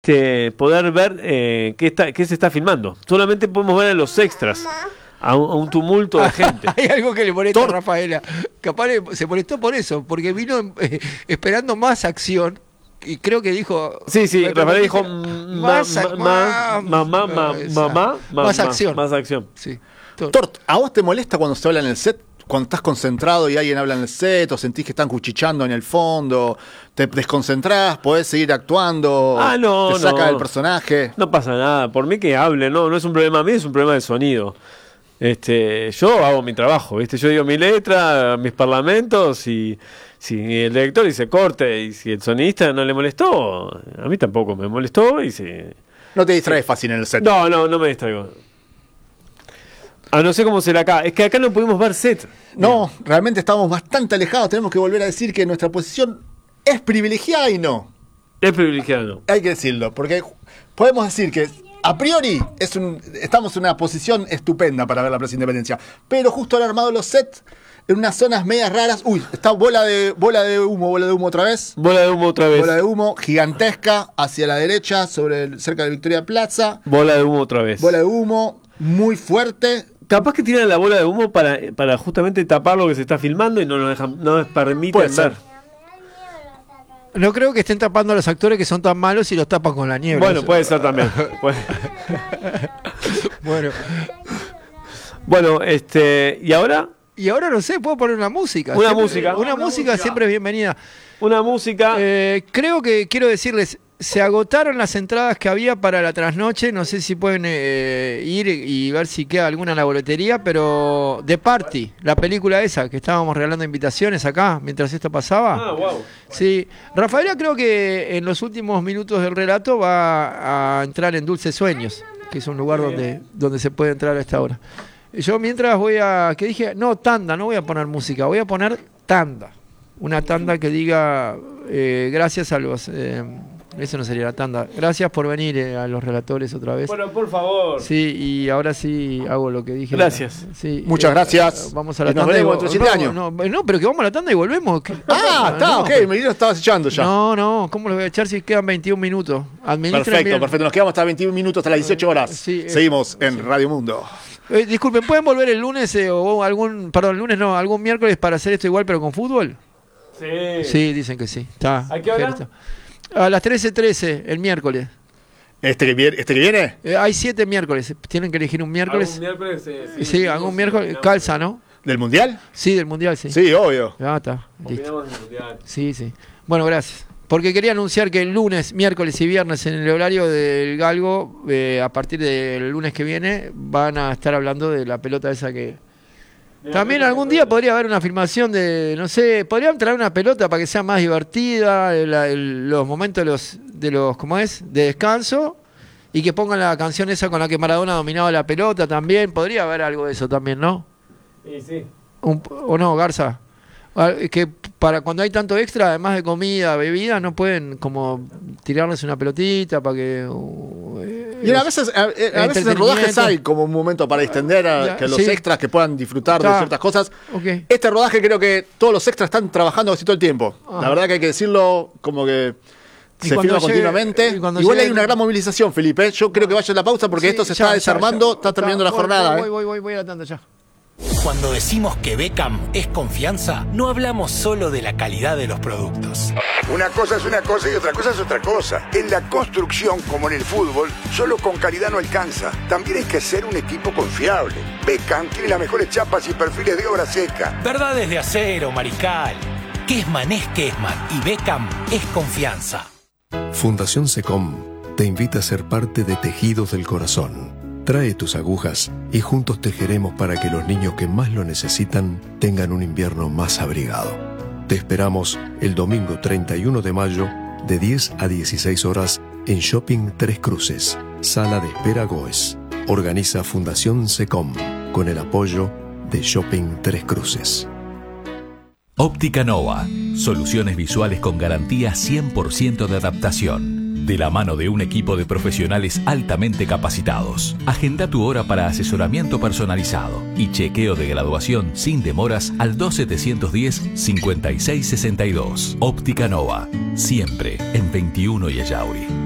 poder ver qué se está filmando. Solamente podemos ver en los extras a un tumulto de gente. Hay algo que le molesta a Rafaela. Capaz se molestó por eso, porque vino esperando más acción. Y creo que dijo... Sí, Rafaela dijo más acción. Más acción. Sí. Tort, ¿a vos te molesta cuando se habla en el set? Cuando estás concentrado y alguien habla en el set, o sentís que están cuchicheando en el fondo, te desconcentrás, podés seguir actuando, te saca del personaje. No pasa nada, por mí que hable, no es un problema mío, es un problema de sonido. Yo hago mi trabajo, ¿viste? Yo digo mi letra, mis parlamentos, y si el director dice corte, y si el sonidista no le molestó, a mí tampoco me molestó, y si... No te distraes fácil en el set. No me distraigo. No sé cómo será acá. Es que acá no pudimos ver set. No, realmente estamos bastante alejados. Tenemos que volver a decir que nuestra posición es privilegiada y no. Es privilegiada, no. Hay que decirlo, porque podemos decir que a priori estamos en una posición estupenda para ver la Plaza Independencia. Pero justo han armado los sets en unas zonas medias raras. Uy, está bola de humo otra vez. Bola de humo gigantesca hacia la derecha, cerca de Victoria Plaza. Bola de humo otra vez. Bola de humo muy fuerte. Capaz que tiran la bola de humo para justamente tapar lo que se está filmando y no nos permiten ver. No creo que estén tapando a los actores que son tan malos y los tapan con la niebla. Bueno, puede ser también. Bueno, ¿y ahora? Y ahora no sé, puedo poner una música. Una música siempre es bienvenida. Una música. Creo que quiero decirles, se agotaron las entradas que había para la trasnoche. No sé si pueden ir y ver si queda alguna en la boletería, pero The Party, la película esa que estábamos regalando invitaciones acá mientras esto pasaba. Wow. Sí, Rafaela creo que en los últimos minutos del relato va a entrar en Dulces Sueños, que es un lugar donde se puede entrar a esta hora. Yo mientras tanda, no voy a poner música, voy a poner tanda. Una tanda que diga gracias a los... eso no sería la tanda. Gracias por venir a los relatores otra vez. Bueno, por favor. Sí, y ahora sí hago lo que dije. Gracias. Sí, muchas gracias. Vamos a la tanda. Nos veremos dentro de 7 años. No, pero que vamos a la tanda y volvemos. Ok, me lo estabas echando ya. No, ¿cómo lo voy a echar si quedan 21 minutos? Perfecto. Nos quedamos hasta 21 minutos, hasta las 18 horas. Sí, seguimos en Radio Mundo. Disculpen, ¿pueden volver el lunes algún miércoles para hacer esto igual pero con fútbol? Sí, dicen que sí. Está. ¿A qué hora? A las 13:13, el miércoles. ¿Este que viene? Hay 7 miércoles. Tienen que elegir un miércoles. ¿Algún miércoles? Sí, algún miércoles. Calza, ¿no? ¿Del Mundial? Sí, del Mundial, sí. Sí, obvio. Ya está. Listo. Del Mundial. Sí. Bueno, gracias. Porque quería anunciar que el lunes, miércoles y viernes en el horario del Galgo, a partir del lunes que viene, van a estar hablando de la pelota esa que... También algún día podría haber una filmación de, no sé, podrían traer una pelota para que sea más divertida, los momentos de los ¿cómo es? De descanso, y que pongan la canción esa con la que Maradona dominaba la pelota también. Podría haber algo de eso también, ¿no? Sí. ¿O no, Garza? Que para cuando hay tanto extra, además de comida, bebida, no pueden como tirarles una pelotita para que... Y a veces en rodajes hay como un momento para extender que los extras que puedan disfrutar de ciertas cosas. Okay. Este rodaje creo que todos los extras están trabajando casi todo el tiempo. La verdad que hay que decirlo como que se filma continuamente. Igual hay una gran movilización, Felipe. Yo creo que vaya a la pausa porque esto se está desarmando, está terminando la jornada. Voy a la tanda ya. Cuando decimos que Beckham es confianza, no hablamos solo de la calidad de los productos. Una cosa es una cosa y otra cosa es otra cosa. En la construcción, como en el fútbol, solo con calidad no alcanza. También hay que ser un equipo confiable. Beckham tiene las mejores chapas y perfiles de obra seca. Verdades de acero, Marical. Kesman es Kesman y Beckham es confianza. Fundación SECOM te invita a ser parte de Tejidos del Corazón. Trae tus agujas y juntos tejeremos para que los niños que más lo necesitan tengan un invierno más abrigado. Te esperamos el domingo 31 de mayo de 10 a 16 horas en Shopping Tres Cruces, Sala de Espera Goes. Organiza Fundación SECOM con el apoyo de Shopping Tres Cruces. Óptica Nova. Soluciones visuales con garantía 100% de adaptación. De la mano de un equipo de profesionales altamente capacitados. Agenda tu hora para asesoramiento personalizado y chequeo de graduación sin demoras al 2710-5662. Óptica Nova. Siempre en 21 y Ayauri.